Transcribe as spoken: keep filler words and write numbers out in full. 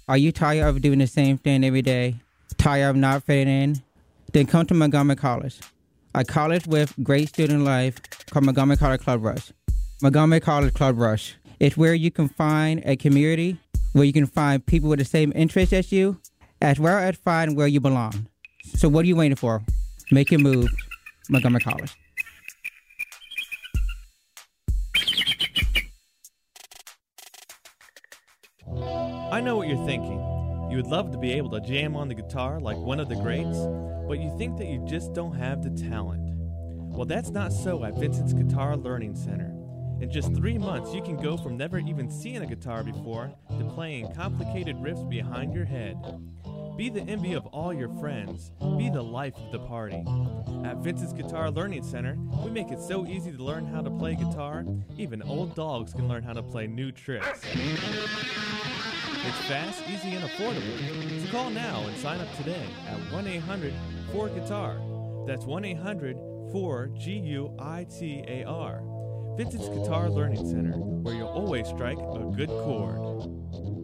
Are you tired of doing the same thing every day? Tired of not fitting in? Then come to Montgomery College, a college with great student life called Montgomery College Club Rush. Montgomery College Club Rush. It's where you can find a community, where you can find people with the same interests as you, as well as find where you belong. So what are you waiting for? Make your move, Montgomery College. I know what you're thinking. You would love to be able to jam on the guitar like one of the greats, but you think that you just don't have the talent. Well, that's not so at Vincent's Guitar Learning Center. In just three months, you can go from never even seeing a guitar before to playing complicated riffs behind your head. Be the envy of all your friends. Be the life of the party. At Vincent's Guitar Learning Center, we make it so easy to learn how to play guitar, even old dogs can learn how to play new tricks. It's fast, easy, and affordable. So call now and sign up today at one eight hundred four guitar. That's one eight hundred four G U I T A R. Vincent's Guitar Learning Center, where you'll always strike a good chord.